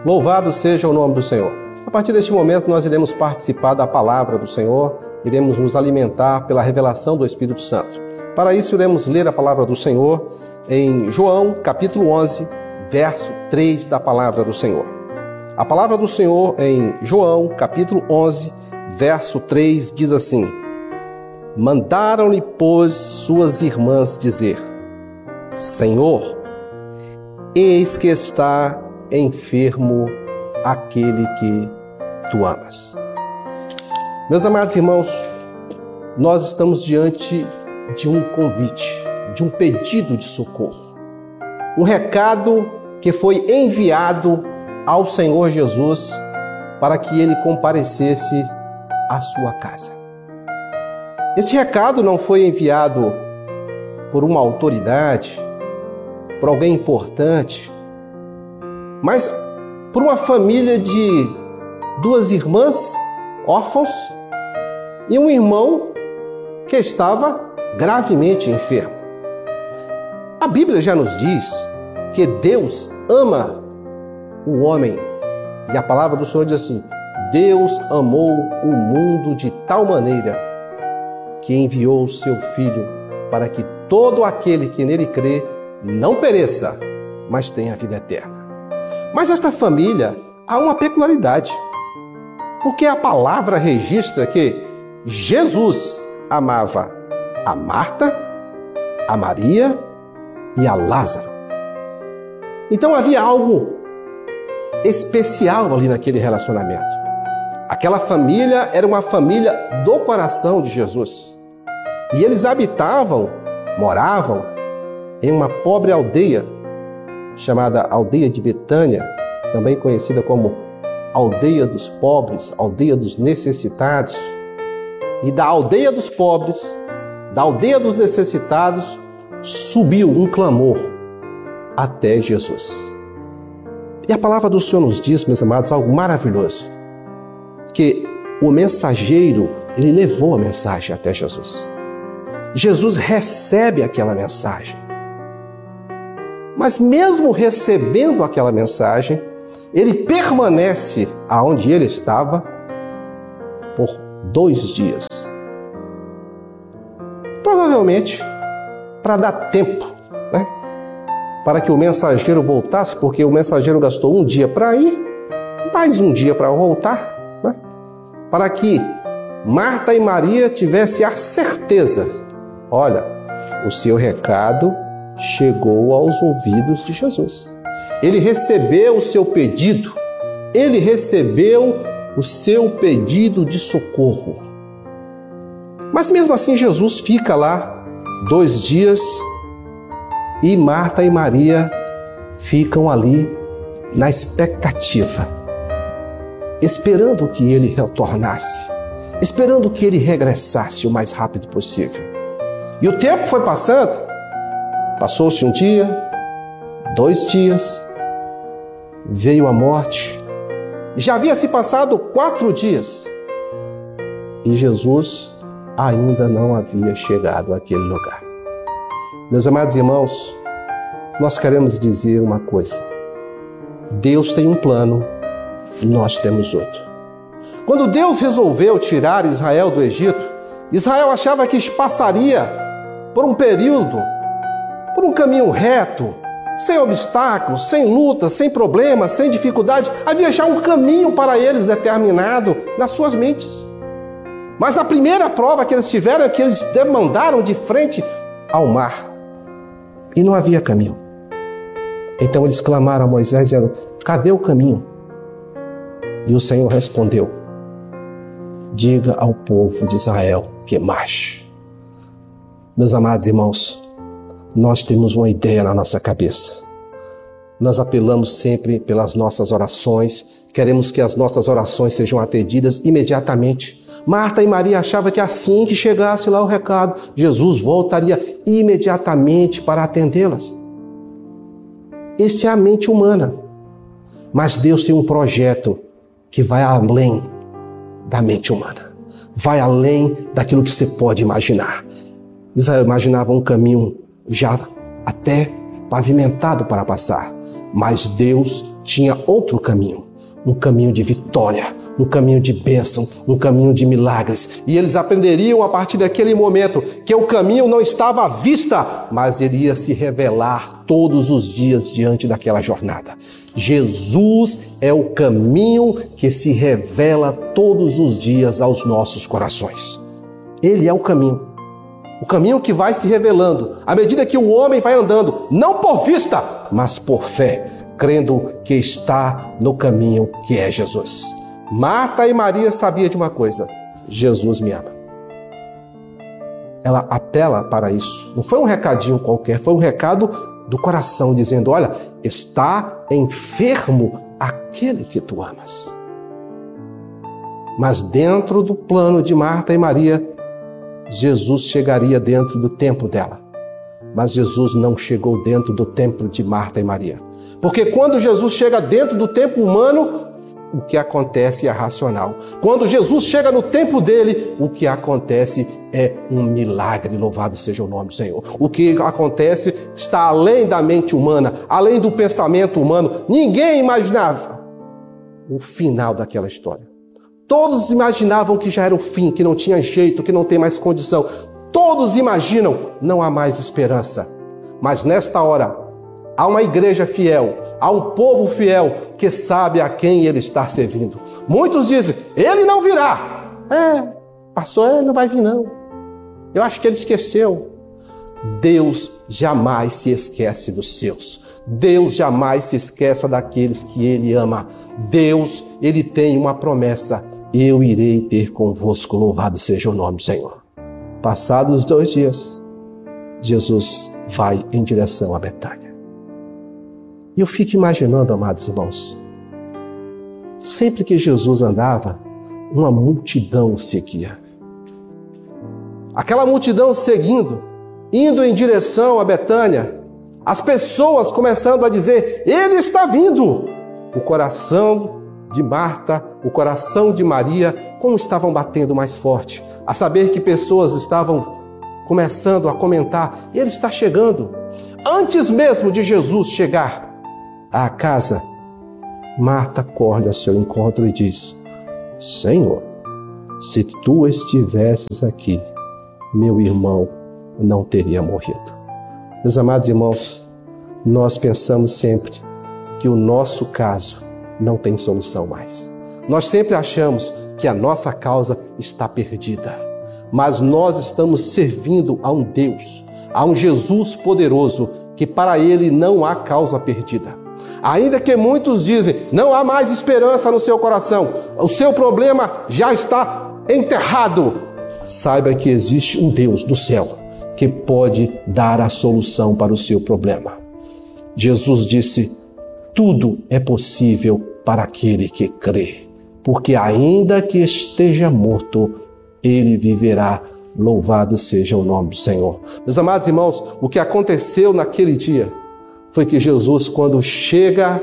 Louvado seja o nome do Senhor. A partir deste momento nós iremos participar da palavra do Senhor, iremos nos alimentar pela revelação do Espírito Santo. Para isso iremos ler a palavra do Senhor em João, capítulo 11, verso 3 da palavra do Senhor. A palavra do Senhor em João, capítulo 11, verso 3 diz assim: Mandaram-lhe, pois, suas irmãs dizer: Senhor, eis que está enfermo aquele que tu amas. Meus amados irmãos, nós estamos diante de um convite, de um pedido de socorro. Um recado que foi enviado ao Senhor Jesus para que ele comparecesse à sua casa. Este recado não foi enviado por uma autoridade, por alguém importante, mas por uma família de duas irmãs órfãos e um irmão que estava gravemente enfermo. A Bíblia já nos diz que Deus ama o homem, e a palavra do Senhor diz assim: Deus amou o mundo de tal maneira que enviou o seu Filho para que todo aquele que nele crê não pereça, mas tenha a vida eterna. Mas esta família há uma peculiaridade, porque a palavra registra que Jesus amava a Marta, a Maria e a Lázaro. Então havia algo especial ali naquele relacionamento. Aquela família era uma família do coração de Jesus. E eles moravam em uma pobre aldeia, chamada Aldeia de Betânia, também conhecida como Aldeia dos Pobres, Aldeia dos Necessitados. E da Aldeia dos Pobres, da Aldeia dos Necessitados, subiu um clamor até Jesus. E a palavra do Senhor nos diz, meus amados, algo maravilhoso, que o mensageiro, ele levou a mensagem até Jesus. Jesus recebe aquela mensagem. Mas mesmo recebendo aquela mensagem, ele permanece aonde ele estava por 2 dias. Provavelmente para dar tempo, para que o mensageiro voltasse, porque o mensageiro gastou 1 dia para ir, mais 1 dia para voltar, para que Marta e Maria tivessem a certeza: olha, o seu recado chegou aos ouvidos de Jesus. Ele recebeu o seu pedido, ele recebeu o seu pedido de socorro. Mas mesmo assim Jesus fica lá 2 dias e Marta e Maria ficam ali na expectativa, esperando que ele retornasse, esperando que ele regressasse o mais rápido possível. E o tempo foi passando. Passou-se 1 dia, 2 dias, veio a morte. Já havia se passado 4 dias e Jesus ainda não havia chegado àquele lugar. Meus amados irmãos, nós queremos dizer uma coisa: Deus tem um plano, nós temos outro. Quando Deus resolveu tirar Israel do Egito, Israel achava que passaria por um período, por um caminho reto, sem obstáculos, sem lutas, sem problemas, sem dificuldade. Havia já um caminho para eles determinado nas suas mentes. Mas a primeira prova que eles tiveram é que eles demandaram de frente ao mar. E não havia caminho. Então eles clamaram a Moisés dizendo: cadê o caminho? E o Senhor respondeu: diga ao povo de Israel que marche. Meus amados irmãos, nós temos uma ideia na nossa cabeça. Nós apelamos sempre pelas nossas orações, queremos que as nossas orações sejam atendidas imediatamente. Marta e Maria achavam que assim que chegasse lá o recado, Jesus voltaria imediatamente para atendê-las. Esta é a mente humana. Mas Deus tem um projeto que vai além da mente humana. Vai além daquilo que você pode imaginar. Israel imaginava um caminho já até pavimentado para passar. Mas Deus tinha outro caminho. Um caminho de vitória, um caminho de bênção, um caminho de milagres. E eles aprenderiam a partir daquele momento que o caminho não estava à vista, mas ele ia se revelar todos os dias diante daquela jornada. Jesus é o caminho que se revela todos os dias aos nossos corações. Ele é o caminho que vai se revelando à medida que o homem vai andando, não por vista, mas por fé, crendo que está no caminho que é Jesus. Marta e Maria sabiam de uma coisa: Jesus me ama. Ela apela para isso. Não foi um recadinho qualquer, foi um recado do coração, dizendo: olha, está enfermo aquele que tu amas. Mas dentro do plano de Marta e Maria, Jesus chegaria dentro do tempo dela. Mas Jesus não chegou dentro do tempo de Marta e Maria. Porque quando Jesus chega dentro do tempo humano, o que acontece é racional. Quando Jesus chega no tempo dele, o que acontece é um milagre, louvado seja o nome do Senhor. O que acontece está além da mente humana, além do pensamento humano. Ninguém imaginava o final daquela história. Todos imaginavam que já era o fim, que não tinha jeito, que não tem mais condição. Todos imaginam, não há mais esperança. Mas nesta hora, há uma igreja fiel, há um povo fiel que sabe a quem ele está servindo. Muitos dizem: ele não virá. Passou, ele não vai vir não. Eu acho que ele esqueceu. Deus jamais se esquece dos seus. Deus jamais se esquece daqueles que ele ama. Deus, ele tem uma promessa: eu irei ter convosco, louvado seja o nome do Senhor. Passados 2 dias, Jesus vai em direção a Betânia. E eu fico imaginando, amados irmãos, sempre que Jesus andava, uma multidão o seguia. Aquela multidão seguindo, indo em direção a Betânia, as pessoas começando a dizer: ele está vindo. O coração de Marta, o coração de Maria, como estavam batendo mais forte, a saber que pessoas estavam começando a comentar: ele está chegando. Antes mesmo de Jesus chegar à casa, Marta corre ao seu encontro e diz: Senhor, se tu estivesses aqui, meu irmão não teria morrido. Meus amados irmãos, nós pensamos sempre que o nosso caso não tem solução mais. Nós sempre achamos que a nossa causa está perdida. Mas nós estamos servindo a um Deus, a um Jesus poderoso, que para ele não há causa perdida. Ainda que muitos dizem: não há mais esperança no seu coração, o seu problema já está enterrado. Saiba que existe um Deus do céu que pode dar a solução para o seu problema. Jesus disse: tudo é possível para aquele que crê, porque ainda que esteja morto, ele viverá. Louvado seja o nome do Senhor. Meus amados irmãos, o que aconteceu naquele dia foi que Jesus, quando chega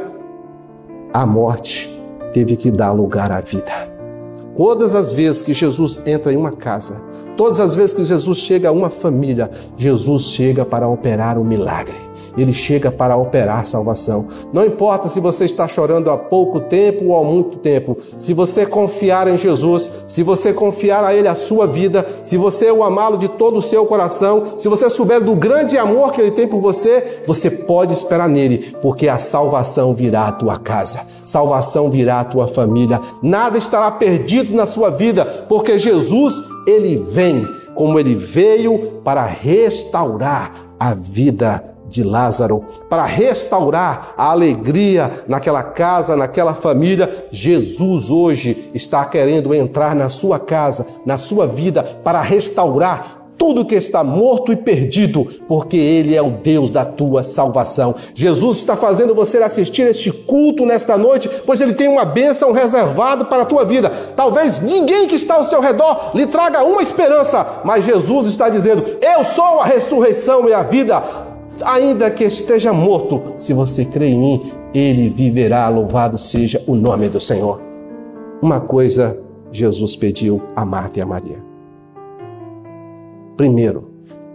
à morte, teve que dar lugar à vida. Todas as vezes que Jesus entra em uma casa, todas as vezes que Jesus chega a uma família, Jesus chega para operar um milagre. Ele chega para operar salvação. Não importa se você está chorando há pouco tempo ou há muito tempo, se você confiar em Jesus, se você confiar a Ele a sua vida, se você o amá-lo de todo o seu coração, se você souber do grande amor que Ele tem por você, você pode esperar nele, porque a salvação virá à tua casa, salvação virá à tua família. Nada estará perdido na sua vida, porque Jesus, Ele vem, como Ele veio para restaurar a vida de Lázaro, para restaurar a alegria naquela casa, naquela família. Jesus hoje está querendo entrar na sua casa, na sua vida, para restaurar tudo que está morto e perdido, porque Ele é o Deus da tua salvação. Jesus está fazendo você assistir este culto nesta noite, pois Ele tem uma bênção reservada para a tua vida. Talvez ninguém que está ao seu redor lhe traga uma esperança, mas Jesus está dizendo: eu sou a ressurreição e a vida. Ainda que esteja morto, se você crê em mim, ele viverá. Louvado seja o nome do Senhor. Uma coisa Jesus pediu a Marta e a Maria. Primeiro,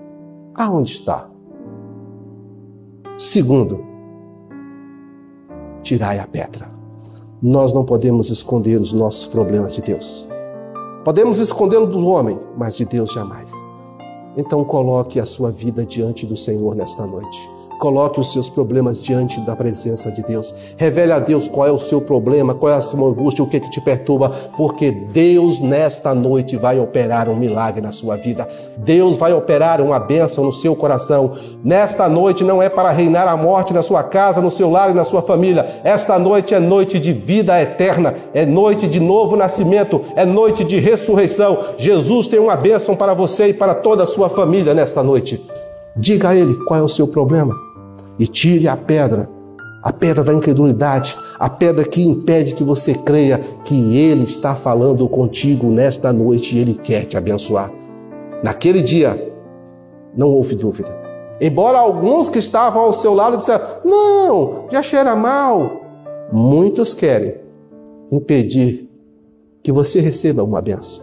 aonde está? Segundo, tirai a pedra. Nós não podemos esconder os nossos problemas de Deus. Podemos escondê-lo do homem, mas de Deus jamais. Então coloque a sua vida diante do Senhor nesta noite. Coloque os seus problemas diante da presença de Deus. Revele a Deus qual é o seu problema, qual é a sua angústia, o que te perturba, porque Deus nesta noite vai operar um milagre na sua vida. Deus vai operar uma bênção no seu coração. Nesta noite não é para reinar a morte na sua casa, no seu lar e na sua família. Esta noite é noite de vida eterna, é noite de novo nascimento, é noite de ressurreição. Jesus tem uma bênção para você e para toda a sua família nesta noite. Diga a Ele qual é o seu problema. E tire a pedra da incredulidade, a pedra que impede que você creia que Ele está falando contigo nesta noite e Ele quer te abençoar. Naquele dia, não houve dúvida. Embora alguns que estavam ao seu lado disseram, não, já cheira mal. Muitos querem impedir que você receba uma bênção.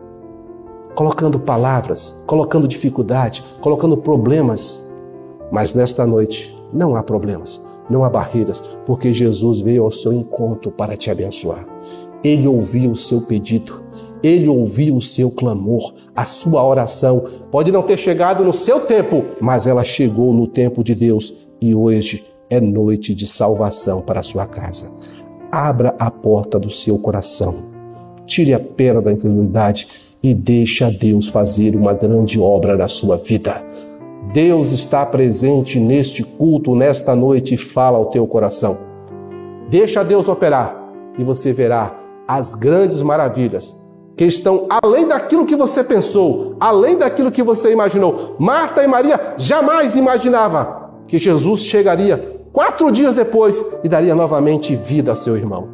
Colocando palavras, colocando dificuldade, colocando problemas. Mas nesta noite, não há problemas, não há barreiras, porque Jesus veio ao seu encontro para te abençoar. Ele ouviu o seu pedido, Ele ouviu o seu clamor, a sua oração. Pode não ter chegado no seu tempo, mas ela chegou no tempo de Deus e hoje é noite de salvação para a sua casa. Abra a porta do seu coração, tire a pedra da incredulidade e deixa Deus fazer uma grande obra na sua vida. Deus está presente neste culto, nesta noite, e fala ao teu coração. Deixa Deus operar e você verá as grandes maravilhas que estão além daquilo que você pensou, além daquilo que você imaginou. Marta e Maria jamais imaginavam que Jesus chegaria 4 dias depois e daria novamente vida a seu irmão.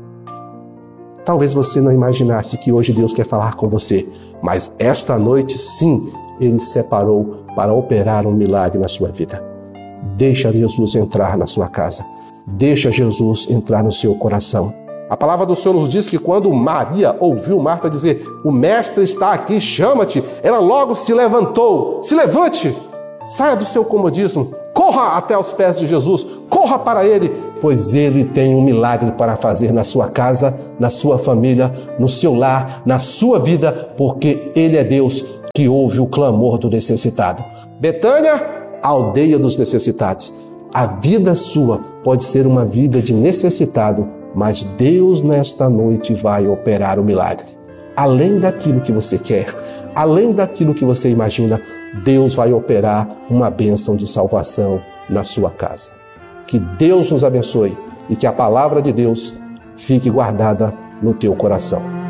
Talvez você não imaginasse que hoje Deus quer falar com você, mas esta noite, sim, Ele separou para operar um milagre na sua vida. Deixa Jesus entrar na sua casa. Deixa Jesus entrar no seu coração. A palavra do Senhor nos diz que quando Maria ouviu Marta dizer, o mestre está aqui, chama-te, ela logo se levantou. Se levante, saia do seu comodismo, corra até os pés de Jesus, corra para Ele, pois Ele tem um milagre para fazer na sua casa, na sua família, no seu lar, na sua vida, porque Ele é Deus que ouve o clamor do necessitado. Betânia, aldeia dos necessitados. A vida sua pode ser uma vida de necessitado, mas Deus nesta noite vai operar o milagre. Além daquilo que você quer, além daquilo que você imagina, Deus vai operar uma bênção de salvação na sua casa. Que Deus nos abençoe e que a palavra de Deus fique guardada no teu coração.